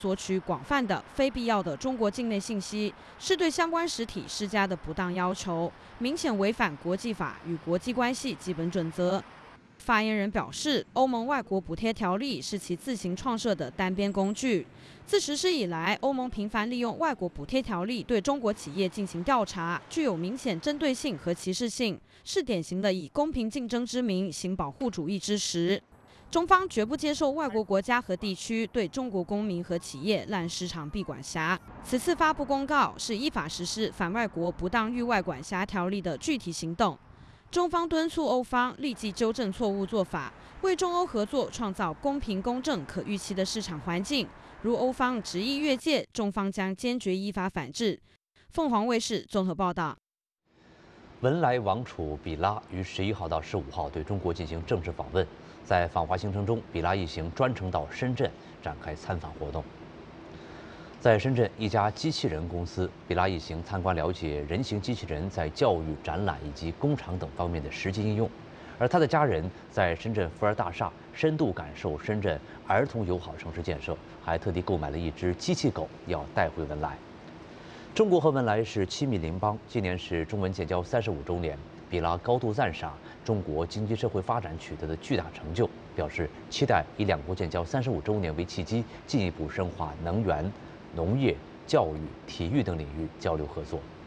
索取广泛的、非必要的中国境内信息，是对相关实体施加的不当要求，明显违反国际法与国际关系基本准则。发言人表示，欧盟外国补贴条例是其自行创设的单边工具。自实施以来，欧盟频繁利用外国补贴条例对中国企业进行调查，具有明显针对性和歧视性，是典型的以公平竞争之名行保护主义之实。中方绝不接受外国国家和地区对中国公民和企业滥施长臂管辖。此次发布公告是依法实施反外国不当域外管辖条例的具体行动。中方敦促欧方立即纠正错误做法，为中欧合作创造公平、公正、可预期的市场环境。如欧方执意越界，中方将坚决依法反制。凤凰卫视综合报道。 文莱王储比拉于11号到15号对中国进行正式访问，在访华行程中，比拉一行专程到深圳展开参访活动。在深圳一家机器人公司，比拉一行参观了解人形机器人在教育、展览以及工厂等方面的实际应用，而他的家人在深圳福尔大厦深度感受深圳儿童友好城市建设，还特地购买了一只机器狗要带回文莱。中国和文莱是亲密邻邦，今年是中文建交35周年。比拉高度赞赏中国经济社会发展取得的巨大成就，表示期待以两国建交35周年为契机，进一步深化能源、农业、教育、体育等领域交流合作。